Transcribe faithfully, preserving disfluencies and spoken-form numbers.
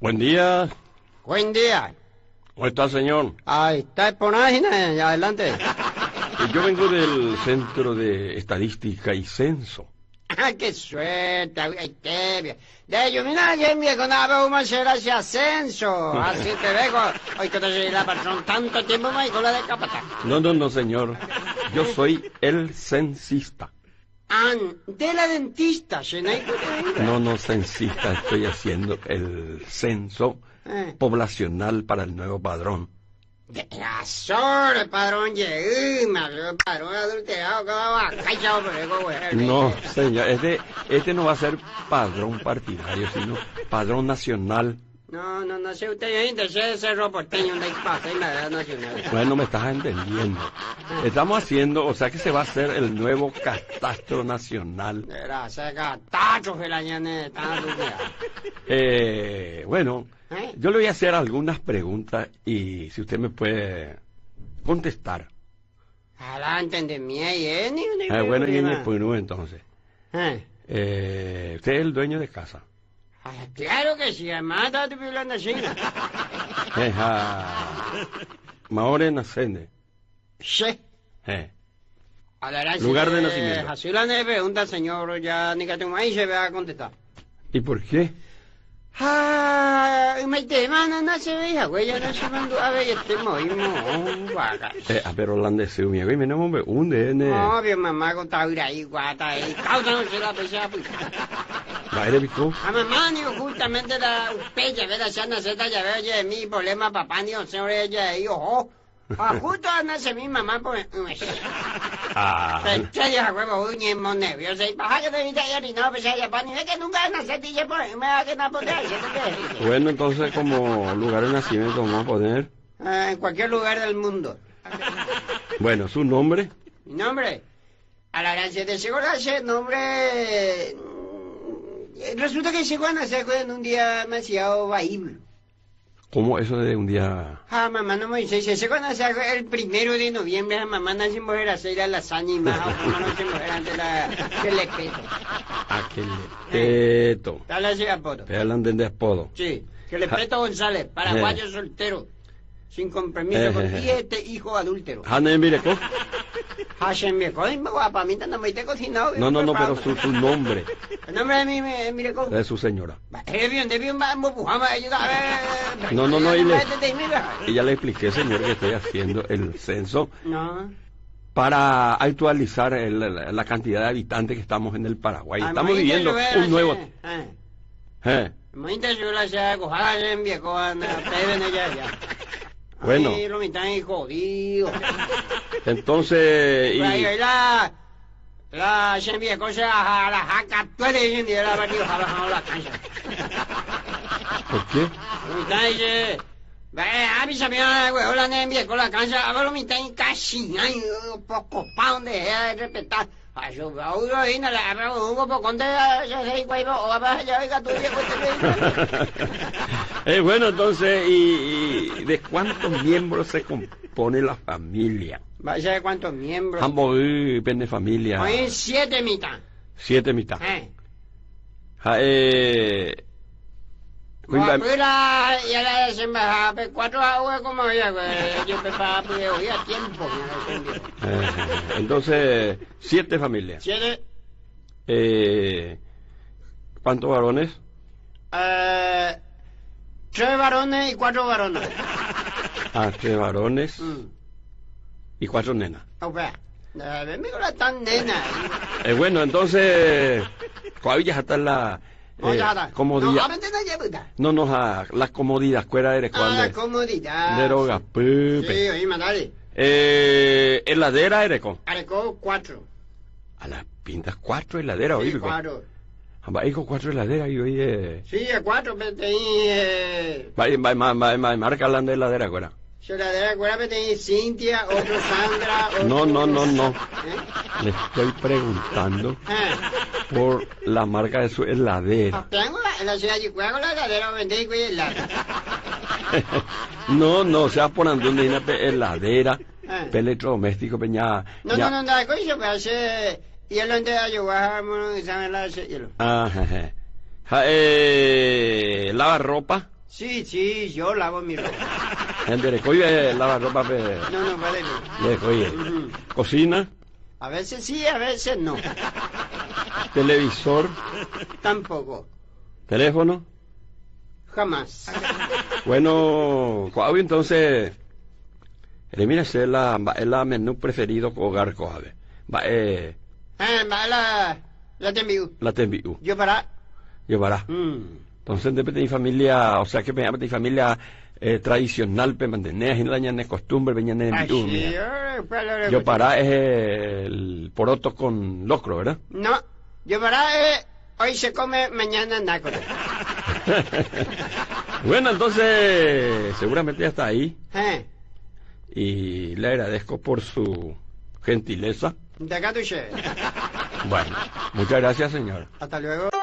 Buen día. Buen día. ¿Cómo está, señor? Ahí está por ahí, adelante. Yo vengo del Centro de Estadística y Censo. Ah, qué suerte, ay, qué bien. De yo, mira, ayer me conaba una hace ascenso. Así te vengo. Hoy que te soy la persona tanto tiempo más con la de capataz. No, no, no, señor. Yo soy el censista. Ah, de la dentista, ¿no? No, no, censista. Estoy haciendo el censo Eh. poblacional para el nuevo padrón. De razón, el padrón llegué, me habló el padrón adulterado, que va a cachado, pero güey. No, señor, este, este no va a ser padrón partidario, sino padrón nacional. No, no, no sé usted, yo intenté ese cerro porteño, donde pasa en la edad nacional. Bueno, me estás entendiendo. Estamos haciendo, o sea que se va a hacer el nuevo catastro nacional. Era, se gatacho que la ñane está adulterada. Eh, bueno, ¿Eh? yo le voy a hacer algunas preguntas y si usted me puede contestar. Adelante, de mí, ¿eh? Ni una Ah, bueno, y en problema. el Perú, entonces. ¿Eh? Eh, usted es el dueño de casa. Ah, claro que sí, además está hablando así. Eh, ah, Maore Nacende. Sí. Eh. Adelante. Lugar de nacimiento. Así la ne pregunta, señor, ya ni que tengo ahí se va a contestar. ¿Y por qué? Ah, me te manda no se veía, güey, ya no se mandó a ver este movimiento, vaca. Eh, ah, pero holandés, mi amigo, y me nombre un D N. No, bien mamá con taura ahí, guata ahí, causa no se la pesaba, pues. ¿Va a pico? A mamá, ni justamente la pecha, ¿verdad? Ya no se ya veo ya de mi problema, papá, ni o señor, ella ahí, ojo. Ah, justo nace mi mamá, pues. Ah. Pero ya huevo, uñe, mon nervioso, y baja que te viste ayer y no, pues ya, pan, y ve que nunca nace, y ya, pues, me va a quedar por ahí, ¿sí? Bueno, entonces como lugar de nacimiento vamos a poner. Ah, en cualquier lugar del mundo. Bueno, su nombre. Mi nombre, a la gracia de seguro ese nombre. mm, Resulta que llegó a nacer en un día demasiado vaíble. ¿Cómo eso de un día? Ah, mamá no me dice, se llegó a nacer el primero de noviembre, a mamá nace mujer a hacer la lasaña y más, a mamá no se mujer antes la, que le peto. Aquel peto. Dale así a poto. Te hablan de apodo. Sí, que le peto González, paraguayo soltero, sin compromiso, con siete hijos adúlteros. ¿Hane Mireco? Hashem me coge, guapa, a mí no me he cocinado. No, no, no, pero su, su nombre El nombre de mi, mi, mire cómo. de su señora. Es bien, de bien, vamos, pujama, ayuda, a ver. No, no, no, y, le, Mira. y ya le expliqué, señor, que estoy haciendo el censo No. para actualizar el- la, la cantidad de habitantes que estamos en el Paraguay. Ah, Estamos muy viviendo interesante, un nuevo... eh. Eh, Muy interesante, ya, cojada, en viejo, anda, ustedes ven allá, ya. Bueno. Ay, lo mitad es jodido. entonces... y- Ahí, ahí, la... La, se envía cosas a la jaca, tú eres en día, la partido, a la, a la cancha. ¿Por qué? Lo mitad dice... A mí se me va, güey, hola, ne, envía con la cancha, a ver, lo mitad en casi, ay, poco pa' donde era de respetar. A su baúl, ahí, no la abro, un poco, conté, ya sé, güey, o a ver, ya, oiga, tú, ya, pues, Eh, bueno, entonces, ¿y, y de cuántos miembros se compone la familia? ¿Vaya de cuántos miembros? Ambos de familia. Hoy siete mitad. Siete mitad. Eh. Ja, eh, Bueno, pues la, ya la desembajada, pues cuatro aguas como ella, güey. Yo me para, pues, hoy a tiempo, ya eh, entonces, siete familias. Siete, Eh, ¿Cuántos varones? eh, tres varones y cuatro varones. Ah, tres varones Mm. y cuatro nenas. O sea, eh, me la tan nena. Eh, bueno, entonces, todavía está la No, eh, ya está. No, comodidad. a veces no lleva. No, no, a la comodidad, fuera de Ah, cuando comodidad. de droga, Sí, pepe. oye, dale. Eh, heladera, Ereco. Arecó cuatro. A las pintas cuatro heladeras, Sí, oye. cuatro. Va a ir con cuatro heladeras y oye. Sí, a cuatro, pero tenía, eh... Va, va, va, va, va, marca la de heladera, afuera. Soladera, acuérdate, tenía Cintia, otro Sandra, otro... No, no, no, no. ¿Eh? Le estoy preguntando Ah. por la marca de su heladera. Tengo la, en la ciudad de Cuyaco la heladera, vendí y cuya helada. No, no, sea por donde una pe- heladera, Ah. electrodoméstico, peña. No, ya- no, no, no, coño, pero hace hielo entero, yo voy a saber la de ese hielo. Ah, jeje. Ja, eh, lava ropa. Sí, sí, yo lavo mi ropa. Gente, recoge lava ropa, pe... No, no, vale. le recoge. Ujú. Cocina, A veces sí, a veces no. televisor, Tampoco. teléfono. Jamás. Bueno, Coavi, entonces, eh, mira, ese es la, es la menú preferido con hogar Coavi. Va, eh, Ah, va la... La te envío. la tembiu, Yo para... llevará. Mm. Entonces, depende de mi familia, o sea, que me mi familia eh, tradicional, pe mantener en la ñana costumbre, venían en Ay, el sí, yo, para- Yo para es el poroto con locro, ¿verdad? No, yo para... Eh, hoy se come, mañana nácora. Bueno, entonces, seguramente ya está ahí. Eh, Y le agradezco por su gentileza. de acá tu che. Bueno, muchas gracias, señor. Hasta luego.